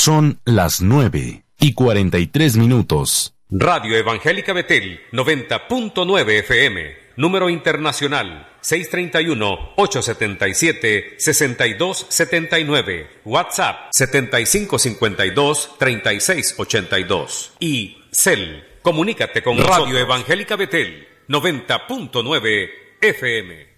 Son las 9:43. Radio Evangélica Betel, 90.9 FM. Número internacional, 631-877-6279. WhatsApp, 7552-3682. Y CEL, comunícate con Radio Evangélica Betel, 90.9 FM.